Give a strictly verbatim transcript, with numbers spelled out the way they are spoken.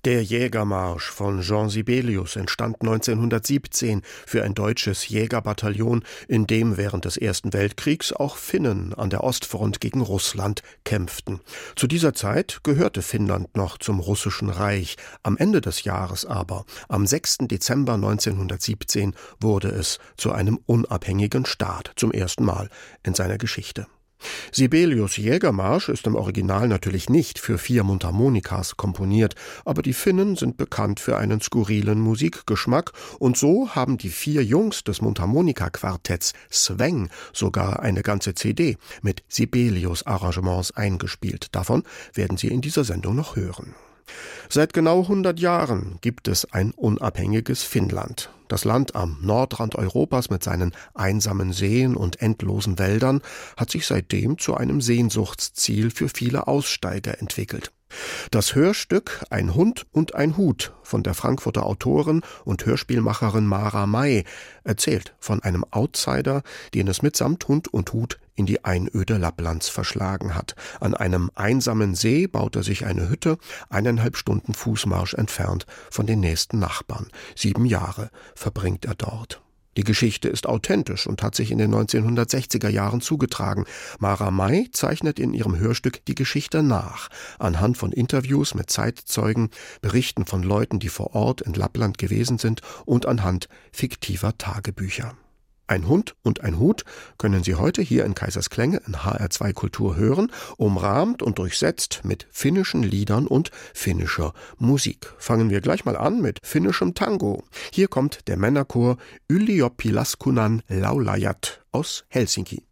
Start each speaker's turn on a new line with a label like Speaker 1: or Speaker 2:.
Speaker 1: Der Jägermarsch von Jean Sibelius entstand neunzehnhundertsiebzehn für ein deutsches Jägerbataillon, in dem während des Ersten Weltkriegs auch Finnen an der Ostfront gegen Russland kämpften. Zu dieser Zeit gehörte Finnland noch zum Russischen Reich. Am Ende des Jahres aber, am sechsten Dezember neunzehnhundertsiebzehn, wurde es zu einem unabhängigen Staat, zum ersten Mal in seiner Geschichte. Sibelius' Jägermarsch ist im Original natürlich nicht für vier Mundharmonikas komponiert, aber die Finnen sind bekannt für einen skurrilen Musikgeschmack und so haben die vier Jungs des Mundharmonika-Quartetts Sväng sogar eine ganze C D mit Sibelius-Arrangements eingespielt. Davon werden Sie in dieser Sendung noch hören. Seit genau hundert Jahren gibt es ein unabhängiges Finnland. Das Land am Nordrand Europas mit seinen einsamen Seen und endlosen Wäldern hat sich seitdem zu einem Sehnsuchtsziel für viele Aussteiger entwickelt. Das Hörstück Ein Hund und ein Hut von der Frankfurter Autorin und Hörspielmacherin Mara May erzählt von einem Outsider, den es mitsamt Hund und Hut in die Einöde Lapplands verschlagen hat. An einem einsamen See baut er sich eine Hütte, eineinhalb Stunden Fußmarsch entfernt von den nächsten Nachbarn. Sieben Jahre verbringt er dort. Die Geschichte ist authentisch und hat sich in den neunzehnhundertsechziger Jahren zugetragen. Mara May zeichnet in ihrem Hörstück die Geschichte nach, anhand von Interviews mit Zeitzeugen, Berichten von Leuten, die vor Ort in Lappland gewesen sind und anhand fiktiver Tagebücher. Ein Hund und ein Hut können Sie heute hier in Kaisersklänge in H R zwei Kultur hören, umrahmt und durchsetzt mit finnischen Liedern und finnischer Musik. Fangen wir gleich mal an mit finnischem Tango. Hier kommt der Männerchor Ylioppilaskunnan Laulajat aus Helsinki.